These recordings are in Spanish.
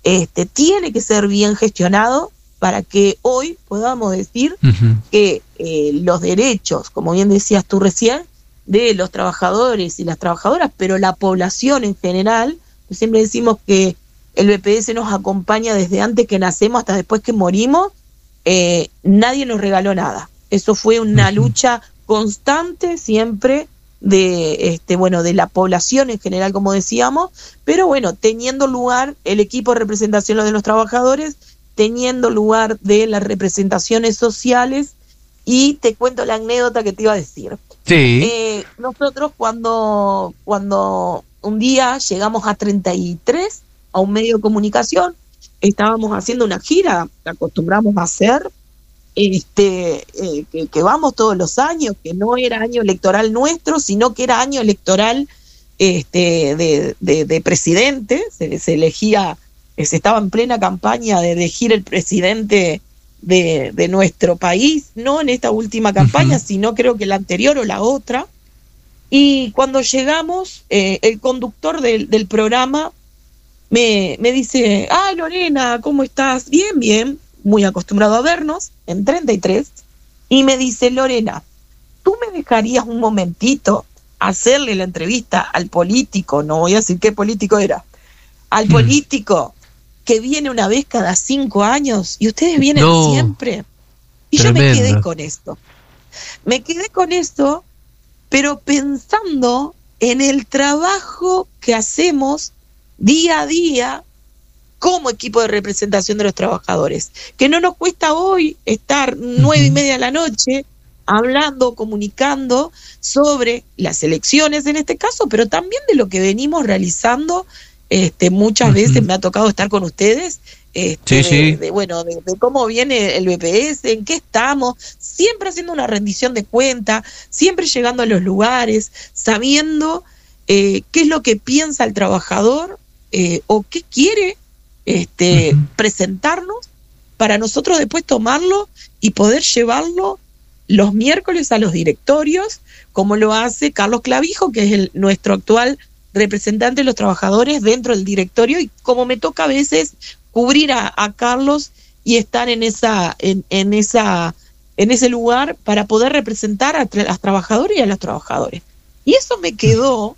tiene que ser bien gestionado para que hoy podamos decir que los derechos, como bien decías tú recién, de los trabajadores y las trabajadoras, pero la población en general, pues siempre decimos que el BPS nos acompaña desde antes que nacemos hasta después que morimos, nadie nos regaló nada. Eso fue una lucha constante siempre de la población en general, como decíamos, pero bueno, teniendo lugar el equipo de representación de los trabajadores, teniendo lugar de las representaciones sociales. Y te cuento la anécdota que te iba a decir. Sí. Nosotros cuando un día llegamos a 33, a un medio de comunicación, estábamos haciendo una gira que acostumbramos a hacer, que vamos todos los años, que no era año electoral nuestro, sino que era año electoral de presidente. Se elegía, se estaba en plena campaña de elegir el presidente de nuestro país, no en esta última campaña, sino creo que la anterior o la otra. Y cuando llegamos, el conductor del programa me dice: Lorena, ¿cómo estás? Bien, bien, muy acostumbrado a vernos, en 33, y me dice: Lorena, ¿tú me dejarías un momentito hacerle la entrevista al político? No voy a decir qué político era, al político que viene una vez cada 5 años y ustedes vienen siempre. Y tremendo. Yo me quedé con esto, pero pensando en el trabajo que hacemos día a día como equipo de representación de los trabajadores, que no nos cuesta hoy estar 9:30 de la noche hablando, comunicando sobre las elecciones en este caso, pero también de lo que venimos realizando. Muchas veces me ha tocado estar con ustedes, de cómo viene el BPS, en qué estamos, siempre haciendo una rendición de cuenta, siempre llegando a los lugares, sabiendo qué es lo que piensa el trabajador o qué quiere presentarnos, para nosotros después tomarlo y poder llevarlo los miércoles a los directorios, como lo hace Carlos Clavijo, que es nuestro actual representante de los trabajadores dentro del directorio, y como me toca a veces cubrir a Carlos y estar en ese lugar para poder representar a las trabajadoras y a los trabajadores. Y eso me quedé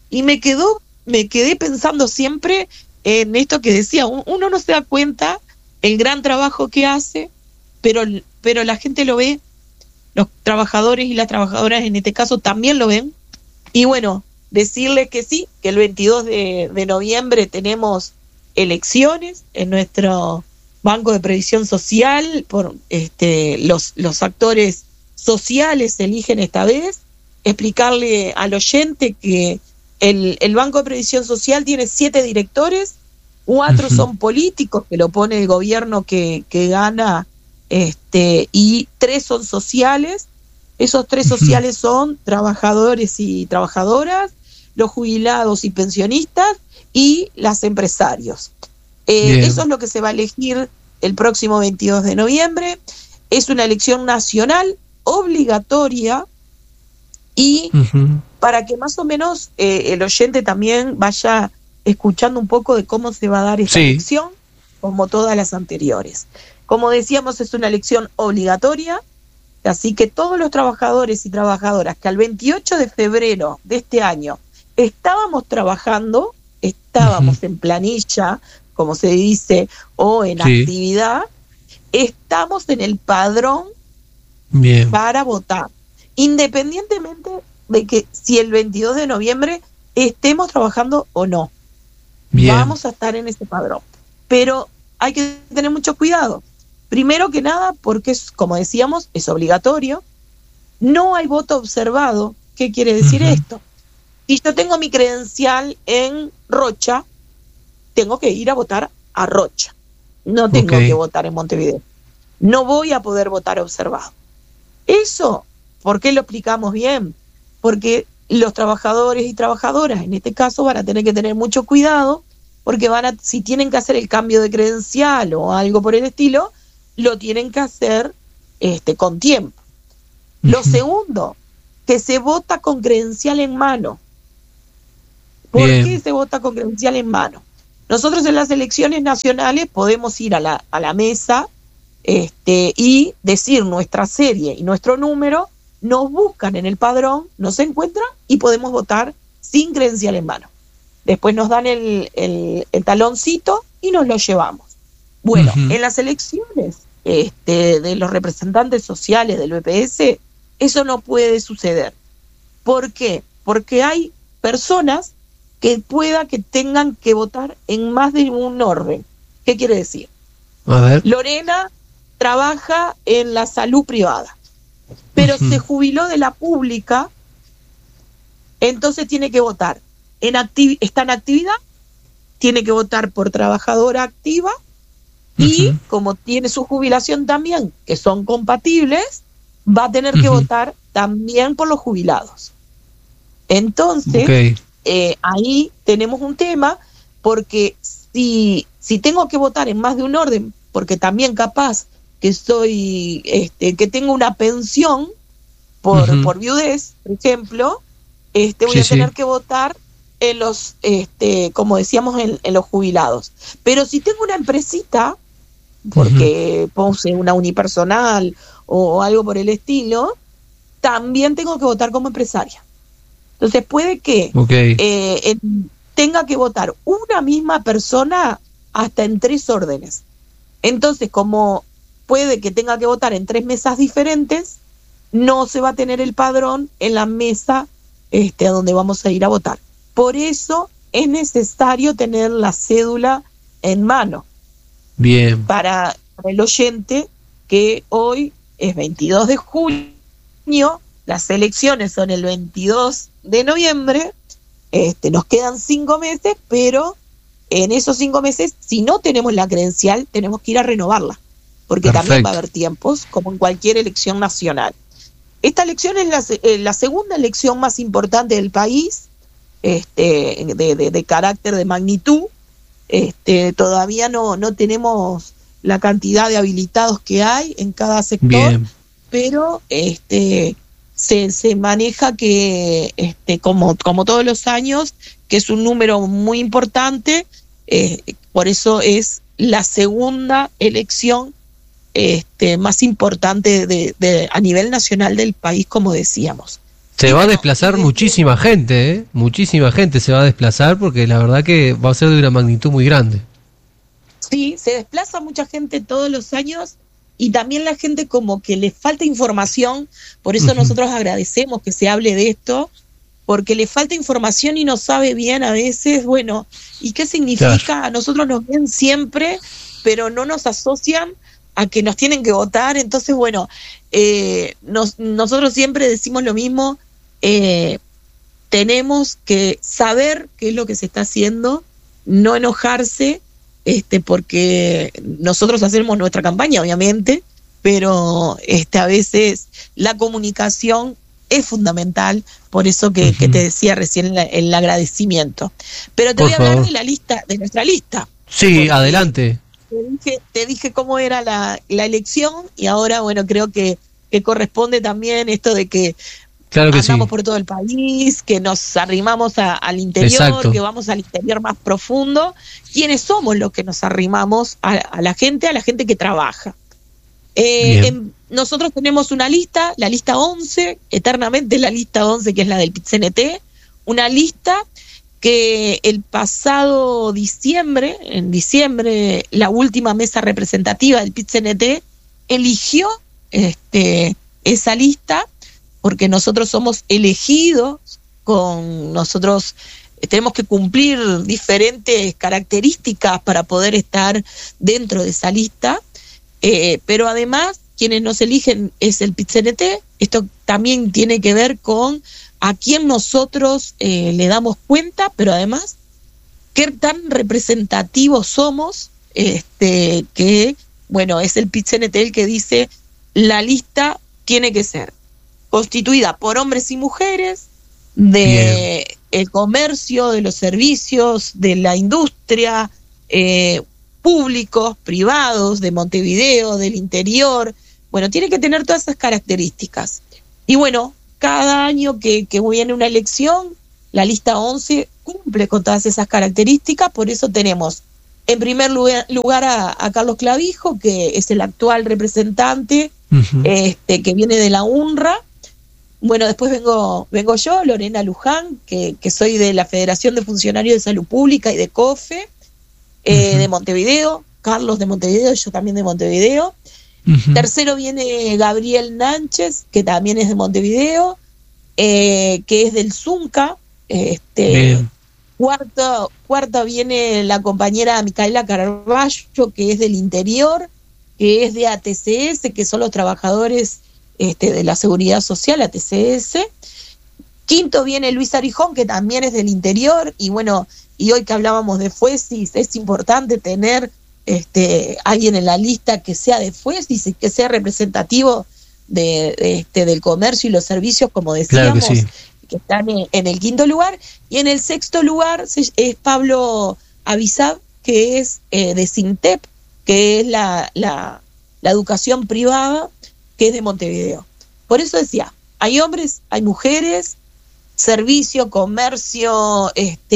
pensando siempre en esto que decía, uno no se da cuenta el gran trabajo que hace, pero la gente lo ve, los trabajadores y las trabajadoras en este caso también lo ven. Y bueno, decirles que sí, que el 22 de noviembre tenemos elecciones en nuestro Banco de Previsión Social, por los actores sociales se eligen esta vez. Explicarle al oyente que el Banco de Previsión Social tiene 7 directores, 4 son políticos, que lo pone el gobierno que gana, y 3 son sociales. Esos 3 sociales son trabajadores y trabajadoras, los jubilados y pensionistas, y los empresarios. Eso es lo que se va a elegir el próximo 22 de noviembre. Es una elección nacional obligatoria, y para que más o menos el oyente también vaya escuchando un poco de cómo se va a dar esta elección, como todas las anteriores. Como decíamos, es una elección obligatoria, así que todos los trabajadores y trabajadoras que al 28 de febrero de este año estábamos trabajando, estábamos en planilla, como se dice, o en actividad, estamos en el padrón para votar, independientemente de que si el 22 de noviembre estemos trabajando o no. Vamos a estar en ese padrón, pero hay que tener mucho cuidado. Primero que nada, porque como decíamos, es obligatorio. No hay voto observado. ¿Qué quiere decir esto? Si yo tengo mi credencial en Rocha, tengo que ir a votar a Rocha. No tengo que votar en Montevideo. No voy a poder votar observado. Eso, ¿por qué lo explicamos bien? Porque los trabajadores y trabajadoras, en este caso, van a tener que tener mucho cuidado, porque si tienen que hacer el cambio de credencial o algo por el estilo, lo tienen que hacer con tiempo. Lo segundo, que se vota con credencial en mano. ¿Por qué se vota con credencial en mano? nosotros en las elecciones nacionales podemos ir a la mesa y decir nuestra serie y nuestro número, nos buscan en el padrón, nos encuentran y podemos votar sin credencial en mano. Después nos dan el taloncito y nos lo llevamos. Bueno, en las elecciones de los representantes sociales del BPS, eso no puede suceder. ¿Por qué? Porque hay personas que tengan que votar en más de un orden. ¿Qué quiere decir? A ver. Lorena trabaja en la salud privada, pero se jubiló de la pública, entonces tiene que votar. Está en actividad, tiene que votar por trabajadora activa y como tiene su jubilación también, que son compatibles, va a tener que votar también por los jubilados. Entonces, ahí tenemos un tema, porque si tengo que votar en más de un orden, porque también capaz que que tengo una pensión por viudez, por ejemplo, voy a tener que votar en los, como decíamos, en los jubilados. Pero si tengo una empresita, porque puse una unipersonal o algo por el estilo, también tengo que votar como empresaria. Entonces puede que tenga que votar una misma persona hasta en 3 órdenes. Entonces, como puede que tenga que votar en 3 mesas diferentes, no se va a tener el padrón en la mesa a donde vamos a ir a votar. Por eso es necesario tener la cédula en mano. Bien. Para el oyente, que hoy es 22 de junio, las elecciones son el 22 de noviembre, nos quedan 5 meses, pero en esos 5 meses, si no tenemos la credencial, tenemos que ir a renovarla, porque también va a haber tiempos, como en cualquier elección nacional. Esta elección es la segunda elección más importante del país, de carácter de magnitud. Todavía no tenemos la cantidad de habilitados que hay en cada sector. Bien. Pero se maneja que como todos los años, que es un número muy importante, por eso es la segunda elección más importante a nivel nacional del país, como decíamos. Se va a desplazar muchísima gente, muchísima gente se va a desplazar, porque la verdad que va a ser de una magnitud muy grande. Sí, se desplaza mucha gente todos los años, y también la gente como que le falta información, por eso nosotros agradecemos que se hable de esto, porque le falta información y no sabe bien a veces, bueno, ¿y qué significa? Claro. A nosotros nos ven siempre, pero no nos asocian a que nos tienen que votar. Entonces, bueno, nosotros siempre decimos lo mismo, tenemos que saber qué es lo que se está haciendo, no enojarse, porque nosotros hacemos nuestra campaña, obviamente, pero a veces la comunicación es fundamental, por eso que te decía recién el agradecimiento. Pero te voy a hablar de nuestra lista. Sí, adelante. Te dije cómo era la elección, y ahora, bueno, creo que corresponde también esto de que andamos por todo el país, que nos arrimamos al interior. Exacto. Que vamos al interior más profundo. ¿Quiénes somos los que nos arrimamos a la gente que trabaja? Nosotros tenemos una lista, la lista 11, eternamente la lista 11, que es la del PIT-CNT, una lista que el pasado diciembre, la última mesa representativa del PIT-CNT eligió esa lista, porque nosotros somos elegidos, nosotros tenemos que cumplir diferentes características para poder estar dentro de esa lista, pero además quienes nos eligen es el PIT-CNT. Esto también tiene que ver con a quién nosotros le damos cuenta, pero además qué tan representativos somos, que, bueno, es el PIT-CNT el que dice la lista tiene que ser constituida por hombres y mujeres, de el comercio, de los servicios, de la industria, públicos, privados, de Montevideo, del interior. Bueno, tiene que tener todas esas características. Y bueno, cada año que viene una elección, la lista 11 cumple con todas esas características, por eso tenemos en primer lugar a Carlos Clavijo, que es el actual representante, que viene de la UNRWA. Bueno, después vengo yo, Lorena Luján, que soy de la Federación de Funcionarios de Salud Pública y de COFE, de Montevideo, Carlos de Montevideo, yo también de Montevideo. Tercero viene Gabriel Nánchez, que también es de Montevideo, que es del Zunca. Cuarta viene la compañera Micaela Carballo, que es del interior, que es de ATCS, que son los trabajadores de la seguridad social, ATCS. Quinto viene Luis Arijón, que también es del interior, y bueno, y hoy que hablábamos de FUESIS, es importante tener alguien en la lista que sea de FUESIS y que sea representativo del comercio y los servicios, como decíamos, claro que están en el quinto lugar. Y en el sexto lugar es Pablo Avisab, que es de SINTEP, que es la educación privada, que es de Montevideo. Por eso decía, hay hombres, hay mujeres, servicio, comercio,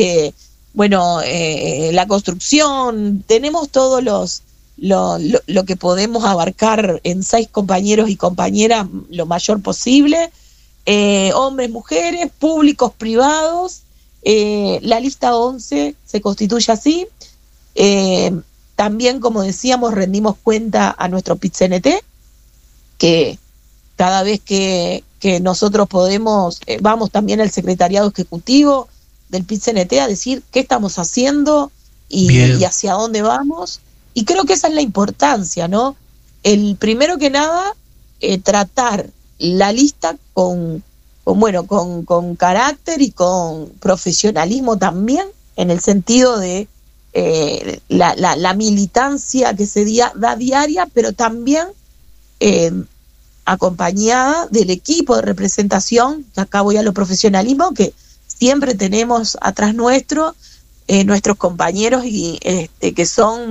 la construcción, tenemos todos lo que podemos abarcar en 6 compañeros y compañeras lo mayor posible, hombres, mujeres, públicos, privados. La lista 11 se constituye así. También, como decíamos, rendimos cuenta a nuestro PIT-CNT, que cada vez que nosotros podemos, vamos también al secretariado ejecutivo del PIT-CNT a decir qué estamos haciendo y hacia dónde vamos. Y creo que esa es la importancia, ¿no? El primero que nada, tratar la lista con carácter y con profesionalismo también, en el sentido de la militancia que se da diaria, pero también acompañada del equipo de representación, que acá voy a lo profesionalismo, que siempre tenemos atrás nuestros compañeros y que son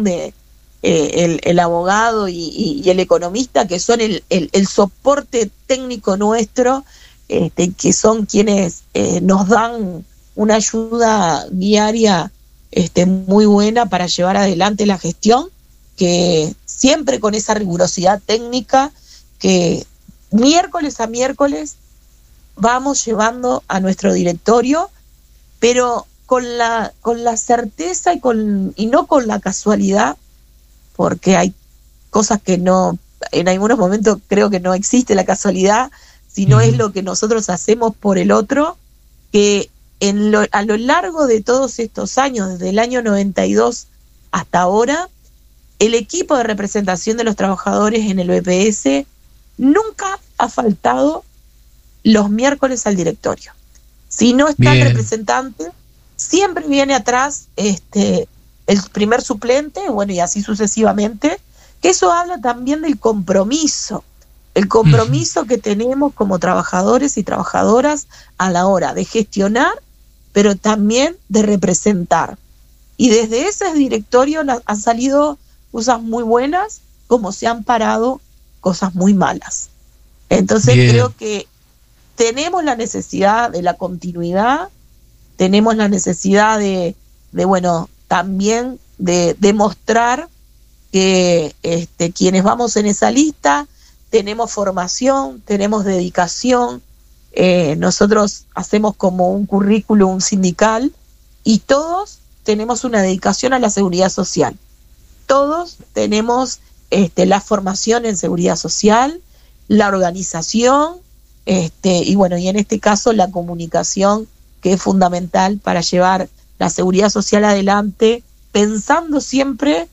el abogado y el economista, que son el soporte técnico nuestro, que son quienes nos dan una ayuda diaria muy buena para llevar adelante la gestión, que siempre con esa rigurosidad técnica que miércoles a miércoles vamos llevando a nuestro directorio, pero con la certeza y no con la casualidad, porque hay cosas que no, en algunos momentos creo que no existe la casualidad, sino es lo que nosotros hacemos por el otro, que a lo largo de todos estos años, desde el año 92 hasta ahora, el equipo de representación de los trabajadores en el BPS nunca ha faltado los miércoles al directorio. Si no está el representante, siempre viene atrás el primer suplente, bueno, y así sucesivamente, que eso habla también del compromiso, el compromiso que tenemos como trabajadores y trabajadoras a la hora de gestionar, pero también de representar. Y desde ese directorio han salido cosas muy buenas, como se han parado cosas muy malas. Entonces creo que tenemos la necesidad de la continuidad, tenemos la necesidad de también de demostrar que quienes vamos en esa lista tenemos formación, tenemos dedicación. Nosotros hacemos como un currículum sindical y todos tenemos una dedicación a la seguridad social. Todos tenemos la formación en seguridad social, la organización, y en este caso la comunicación, que es fundamental para llevar la seguridad social adelante, pensando siempre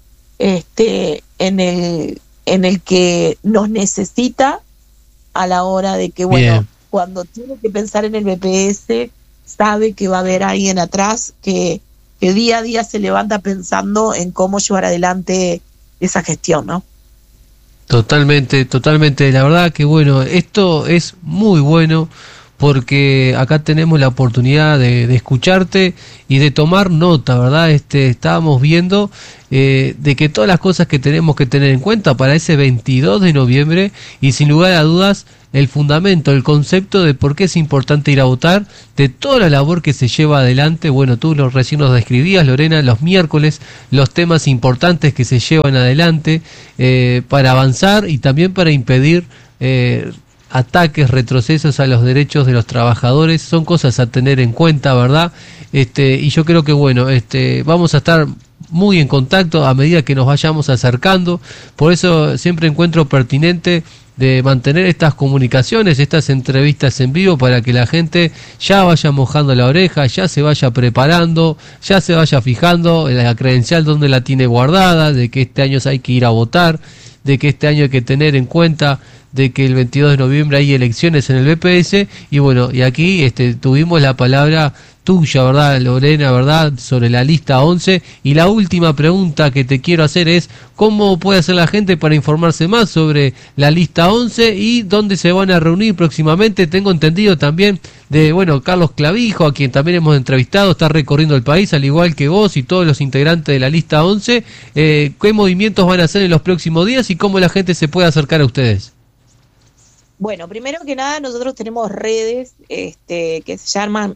en el que nos necesita a la hora de que, cuando tiene que pensar en el BPS, sabe que va a haber alguien atrás que día a día se levanta pensando en cómo llevar adelante esa gestión, ¿no? Totalmente. La verdad que esto es muy bueno, porque acá tenemos la oportunidad de escucharte y de tomar nota, ¿verdad? Estábamos viendo de que todas las cosas que tenemos que tener en cuenta para ese 22 de noviembre, y sin lugar a dudas el fundamento, el concepto de por qué es importante ir a votar, de toda la labor que se lleva adelante. Bueno, tú recién nos describías, Lorena, los miércoles, los temas importantes que se llevan adelante para avanzar y también para impedir ataques, retrocesos a los derechos de los trabajadores. Son cosas a tener en cuenta, ¿verdad? Y yo creo que, bueno, vamos a estar muy en contacto a medida que nos vayamos acercando. Por eso siempre encuentro pertinente de mantener estas comunicaciones, estas entrevistas en vivo, para que la gente ya vaya mojando la oreja, ya se vaya preparando, ya se vaya fijando en la credencial donde la tiene guardada, de que este año hay que ir a votar, de que este año hay que tener en cuenta de que el 22 de noviembre hay elecciones en el BPS. Y bueno, y aquí tuvimos la palabra tuya, ¿verdad, Lorena, verdad, sobre la lista 11? Y la última pregunta que te quiero hacer es, ¿cómo puede hacer la gente para informarse más sobre la lista 11 y dónde se van a reunir próximamente? Tengo entendido también de, bueno, Carlos Clavijo, a quien también hemos entrevistado, está recorriendo el país, al igual que vos y todos los integrantes de la lista 11. ¿Qué movimientos van a hacer en los próximos días y cómo la gente se puede acercar a ustedes? Bueno, primero que nada, nosotros tenemos redes que se llaman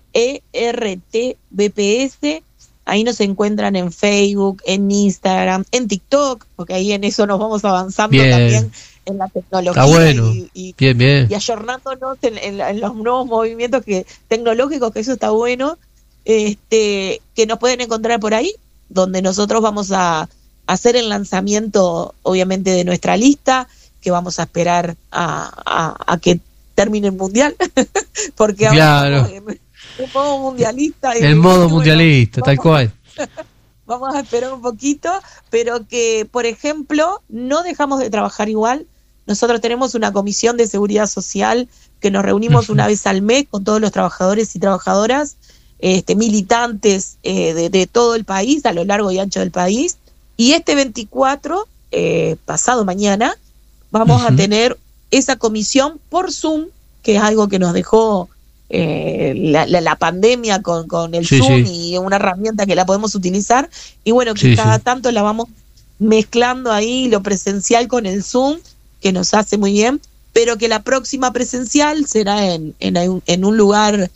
ERTBPS. Ahí nos encuentran en Facebook, en Instagram, en TikTok, porque ahí en eso nos vamos avanzando también en la tecnología. Está bueno. Y bien. Y ayornándonos en los nuevos movimientos tecnológicos, que eso está bueno, que nos pueden encontrar por ahí, donde nosotros vamos a hacer el lanzamiento, obviamente, de nuestra lista, que vamos a esperar a que termine el mundial, porque claro, ahora estamos en modo mundialista. El modo mundialista, tal cual. Vamos a esperar un poquito, pero que, por ejemplo, no dejamos de trabajar igual. Nosotros tenemos una comisión de seguridad social que nos reunimos una vez al mes con todos los trabajadores y trabajadoras, militantes de todo el país, a lo largo y ancho del país. Y este 24, pasado mañana, vamos a tener esa comisión por Zoom, que es algo que nos dejó la pandemia con el Zoom, y una herramienta que la podemos utilizar. Y bueno, que cada tanto la vamos mezclando ahí, lo presencial con el Zoom, que nos hace muy bien, pero que la próxima presencial será en un lugar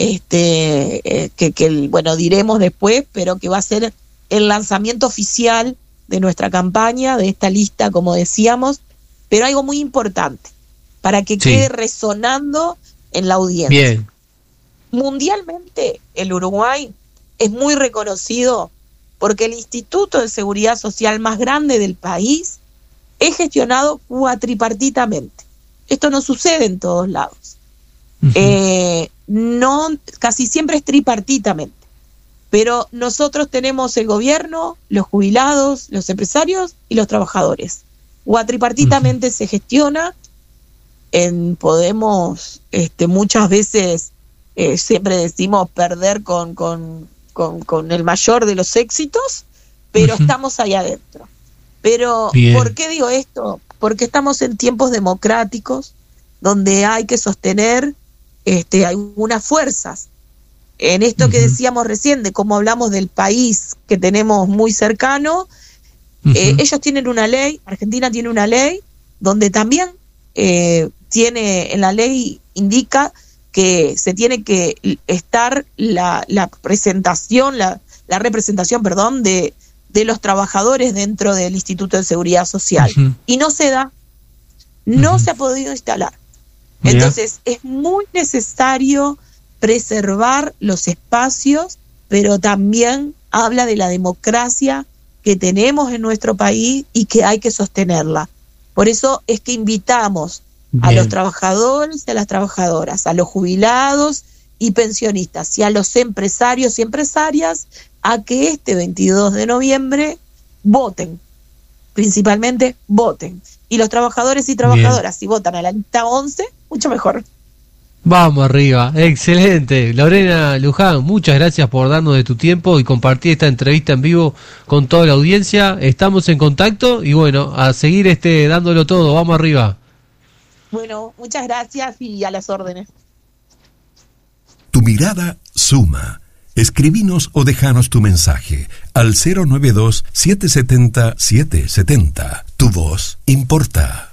que bueno, diremos después, pero que va a ser el lanzamiento oficial de nuestra campaña, de esta lista, como decíamos. Pero algo muy importante, para que quede resonando en la audiencia. Bien. Mundialmente, el Uruguay es muy reconocido porque el Instituto de Seguridad Social más grande del país es gestionado cuatripartitamente. Esto no sucede en todos lados. No, casi siempre es tripartitamente. Pero nosotros tenemos el gobierno, los jubilados, los empresarios y los trabajadores. Cuatripartitamente se gestiona. Podemos muchas veces, siempre decimos, perder con el mayor de los éxitos, pero estamos ahí adentro. Pero, ¿por qué digo esto? Porque estamos en tiempos democráticos donde hay que sostener algunas fuerzas. En esto que decíamos recién, de cómo hablamos del país que tenemos muy cercano, ellos tienen una ley, Argentina tiene una ley, donde también en la ley indica que se tiene que estar la representación de los trabajadores dentro del Instituto de Seguridad Social. Y no se da, no se ha podido instalar. Entonces es muy necesario preservar los espacios, pero también habla de la democracia que tenemos en nuestro país y que hay que sostenerla. Por eso es que invitamos a los trabajadores y a las trabajadoras, a los jubilados y pensionistas, y a los empresarios y empresarias, a que este 22 de noviembre voten, principalmente voten. Y los trabajadores y trabajadoras, si votan a la lista 11, mucho mejor. Vamos arriba, excelente. Lorena Luján, muchas gracias por darnos de tu tiempo y compartir esta entrevista en vivo con toda la audiencia. Estamos en contacto y bueno, a seguir dándolo todo. Vamos arriba. Bueno, muchas gracias y a las órdenes. Tu mirada suma. Escribinos o dejanos tu mensaje al 092-770-770. Tu voz importa.